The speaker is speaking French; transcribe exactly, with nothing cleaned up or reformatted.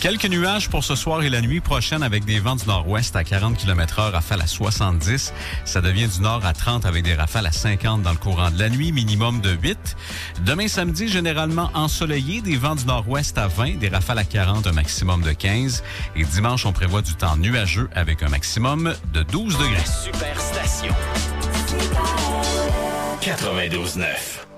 Quelques nuages pour ce soir et la nuit prochaine avec des vents du nord-ouest à quarante kilomètres heure, rafales à soixante-dix. Ça devient du nord à trente avec des rafales à cinquante dans le courant de la nuit, minimum de huit. Demain samedi, généralement ensoleillé, des vents du nord-ouest à vingt, des rafales à quarante, un maximum de quinze. Et dimanche, on prévoit du temps nuageux avec un maximum de douze degrés. Superstation quatre-vingt-douze neuf.